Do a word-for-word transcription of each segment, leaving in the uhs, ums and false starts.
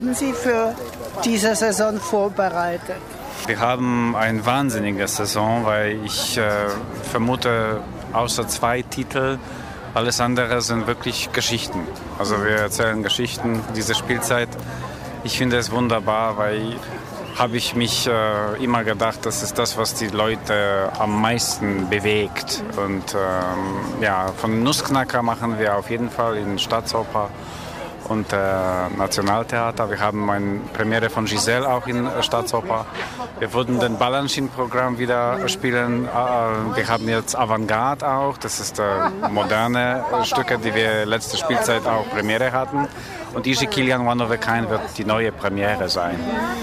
Haben Sie für diese Saison vorbereitet? Wir haben eine wahnsinnige Saison, weil ich äh, vermute, außer zwei Titel, alles andere sind wirklich Geschichten. Also wir erzählen Geschichten, diese Spielzeit. Ich finde es wunderbar, weil habe ich mich äh, immer gedacht, das ist das, was die Leute am meisten bewegt. Und ähm, ja, von Nussknacker machen wir auf jeden Fall in Staatsoper und äh, Nationaltheater. Wir haben eine Premiere von Giselle auch in äh, Staatsoper. Wir würden den Balanchine-Programm wieder spielen. Äh, wir haben jetzt Avantgarde auch. Das ist äh, moderne äh, Stücke, die wir letzte Spielzeit auch Premiere hatten. Und Iji Kilian One of a Kind wird die neue Premiere sein.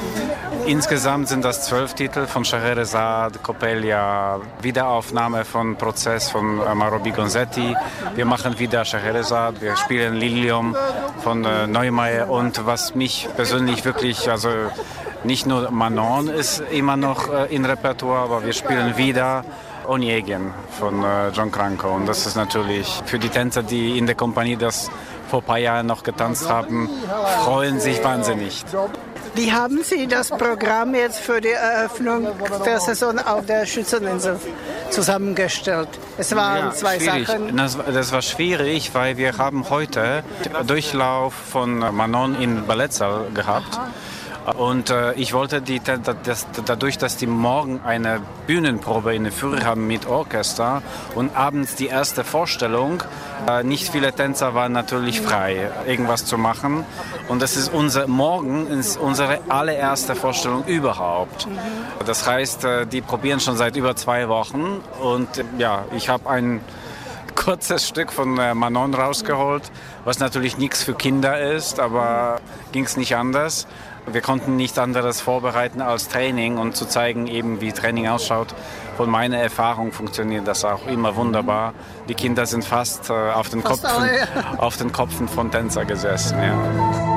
Insgesamt sind das zwölf Titel von Scheherazade, Coppelia, Wiederaufnahme von Prozess von äh, Mauro Bigonzetti. Wir machen wieder Scheherazade, wir spielen Lilium von äh, Neumeier und was mich persönlich wirklich, also nicht nur Manon ist immer noch äh, im Repertoire, aber wir spielen wieder Onegin von äh, John Cranko. Und das ist natürlich für die Tänzer, die in der Kompanie das vor ein paar Jahren noch getanzt haben, freuen sich wahnsinnig. Wie haben Sie das Programm jetzt für die Eröffnung der Saison auf der Schützeninsel zusammengestellt? Es waren ja, zwei schwierig. Sachen. Das, das war schwierig, weil wir haben heute den Durchlauf von Manon in Ballettsaal gehabt. Und äh, ich wollte die, das, dadurch, dass die morgen eine Bühnenprobe in der Früh haben mit Orchester und abends die erste Vorstellung, äh, nicht viele Tänzer waren natürlich frei, irgendwas zu machen. Und das ist unser, morgen ist unsere allererste Vorstellung überhaupt. Das heißt, äh, die probieren schon seit über zwei Wochen. Und äh, ja, ich habe ein kurzes Stück von äh, Manon rausgeholt, was natürlich nichts für Kinder ist, aber ging es nicht anders. Wir konnten nichts anderes vorbereiten als Training und zu zeigen, eben wie Training ausschaut. Von meiner Erfahrung funktioniert das auch immer wunderbar. Die Kinder sind fast äh, auf den Köpfen, auf den Köpfen von Tänzer gesessen. Ja.